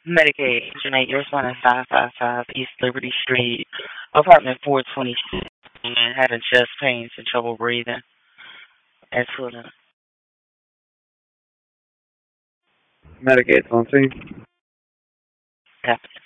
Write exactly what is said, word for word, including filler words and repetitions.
Medicaid, Agent eight, you're responding five five five East Liberty Street, apartment four twenty-six, and having chest pains and trouble breathing. As for the Medicaid's on scene.